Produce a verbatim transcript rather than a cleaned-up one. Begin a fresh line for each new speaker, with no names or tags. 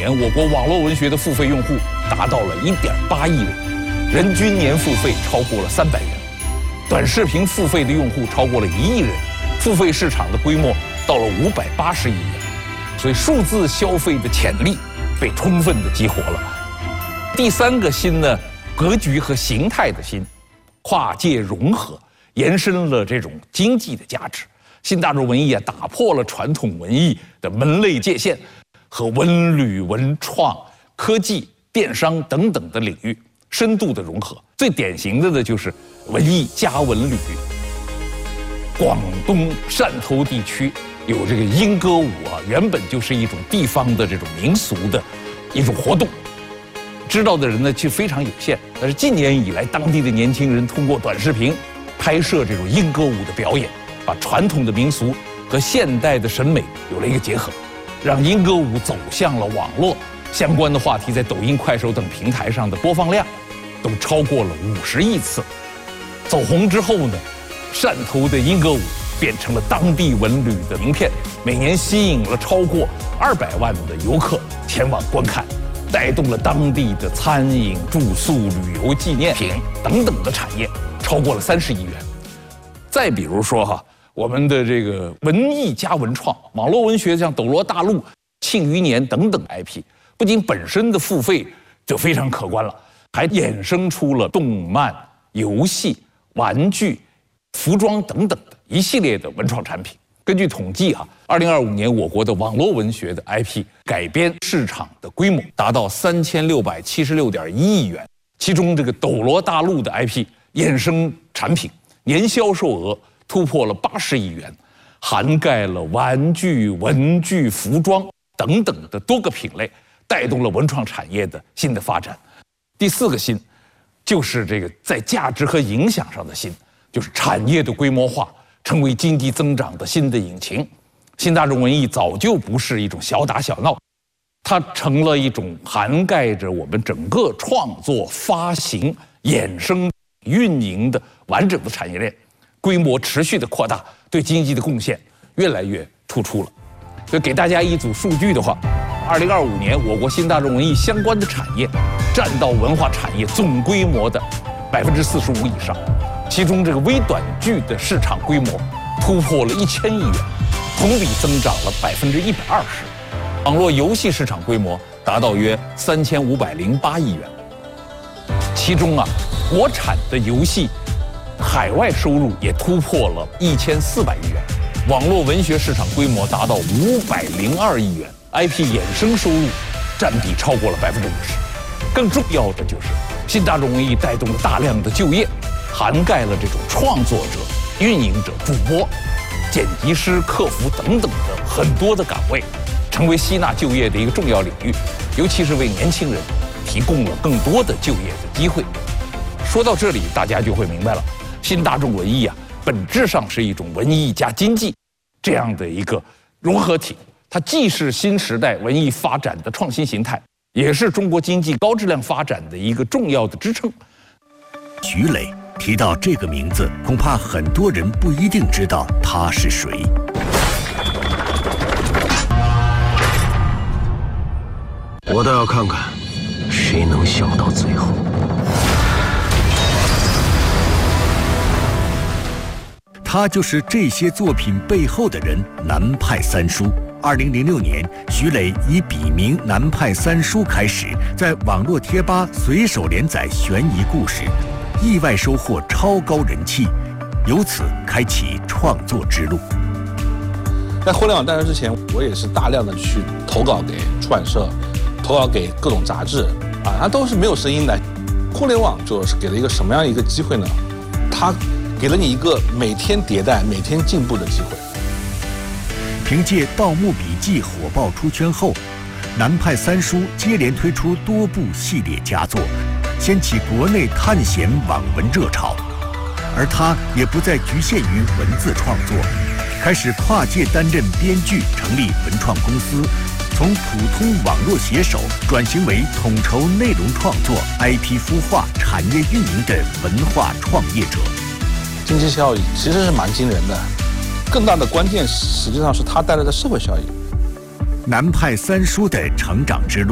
年，我国网络文学的付费用户达到了一点八亿人，人均年付费超过了三百元，短视频付费的用户超过了一亿人，付费市场的规模到了五百八十亿元，所以数字消费的潜力被充分的激活了。第三个新呢，格局和形态的新，跨界融合，延伸了这种经济的价值。新大众文艺啊，打破了传统文艺的门类界限，和文旅、文创、科技、电商等等的领域深度的融合。最典型的呢，就是文艺加文旅。广东汕头地区有这个莺歌舞啊，原本就是一种地方的这种民俗的一种活动，知道的人呢就非常有限。但是近年以来，当地的年轻人通过短视频拍摄这种莺歌舞的表演，把传统的民俗和现代的审美有了一个结合，让莺歌舞走向了网络。相关的话题在抖音、快手等平台上的播放量都超过了五十亿次。走红之后呢，汕头的莺歌舞变成了当地文旅的名片，每年吸引了超过二百万的游客前往观看，带动了当地的餐饮、住宿、旅游纪念品等等的产业，超过了三十亿元。再比如说哈，我们的这个文艺加文创，网络文学像《斗罗大陆》《庆余年》等等 I P， 不仅本身的付费就非常可观了，还衍生出了动漫、游戏、玩具、服装等等的一系列的文创产品。根据统计哈，二零二五年我国的网络文学的 I P 改编市场的规模达到三千六百七十六点一亿元，其中这个《斗罗大陆》的 I P 衍生产品年销售额突破了八十亿元，涵盖了玩具、文具、服装等等的多个品类，带动了文创产业的新的发展。第四个新，就是这个在价值和影响上的新，就是产业的规模化，成为经济增长的新的引擎。新大众文艺早就不是一种小打小闹，它成了一种涵盖着我们整个创作、发行、衍生、运营的完整的产业链，规模持续的扩大，对经济的贡献越来越突出了。所以给大家一组数据的话，二零二五年我国新大众文艺相关的产业占到文化产业总规模的百分之四十五以上，其中这个微短剧的市场规模突破了一千亿元，同比增长了百分之一百二十。网络游戏市场规模达到约三千五百零八亿元，其中啊，国产的游戏海外收入也突破了一千四百亿元，网络文学市场规模达到五百零二亿元 ，I P 衍生收入占比超过了百分之五十。更重要的就是，新大众文艺带动了大量的就业，涵盖了这种创作者、运营者、主播、剪辑师、客服等等的很多的岗位，成为吸纳就业的一个重要领域，尤其是为年轻人提供了更多的就业的机会。说到这里，大家就会明白了，新大众文艺啊，本质上是一种文艺加经济这样的一个融合体，它既是新时代文艺发展的创新形态，也是中国经济高质量发展的一个重要的支撑。
徐磊提到这个名字，恐怕很多人不一定知道他是谁。
我倒要看看，谁能笑到最后。
他就是这些作品背后的人，南派三叔。二零零六年，徐磊以笔名南派三叔开始，在网络贴吧随手连载悬疑故事，意外收获超高人气，由此开启创作之路。
在互联网诞生之前，我也是大量的去投稿给出版社，投稿给各种杂志，啊，它都是没有声音的。互联网就是给了一个什么样一个机会呢？它给了你一个每天迭代、每天进步的机会。
凭借《盗墓笔记》火爆出圈后，南派三叔接连推出多部系列佳作，掀起国内探险网文热潮。而他也不再局限于文字创作，开始跨界担任编剧，成立文创公司，从普通网络写手转型为统筹内容创作、I P 孵化、产业运营的文化创业者。
经济效益其实是蛮惊人的，更大的关键实际上是它带来的社会效益。
南派三叔的成长之路。